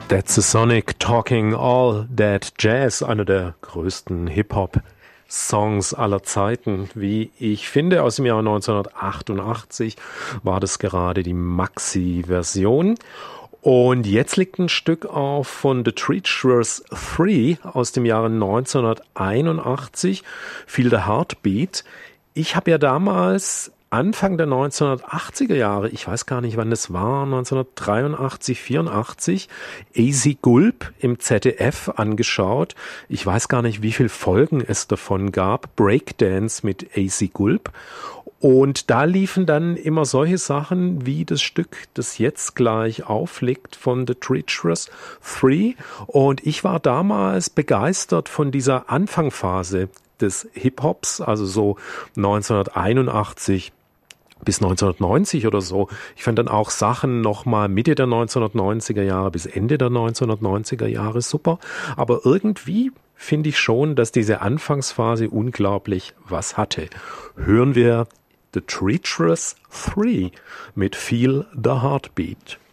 That's the Sonic Talking All That Jazz, einer der größten Hip-Hop-Songs aller Zeiten. Wie ich finde, aus dem Jahr 1988 war das gerade die Maxi-Version. Und jetzt liegt ein Stück auf von The Treacherous 3 aus dem Jahre 1981, Feel the Heartbeat. Ich habe ja damals Anfang der 1980er Jahre, ich weiß gar nicht, wann das war, 1983, 84, Easy Gulp im ZDF angeschaut. Ich weiß gar nicht, wie viele Folgen es davon gab. Breakdance mit Easy Gulp. Und da liefen dann immer solche Sachen wie das Stück, das jetzt gleich aufliegt von The Treacherous 3. Und ich war damals begeistert von dieser Anfangphase des Hip-Hops, also so 1981 bis 1990 oder so. Ich fand dann auch Sachen nochmal Mitte der 1990er Jahre bis Ende der 1990er Jahre super. Aber irgendwie finde ich schon, dass diese Anfangsphase unglaublich was hatte. Hören wir The Treacherous 3 mit Feel the Heartbeat.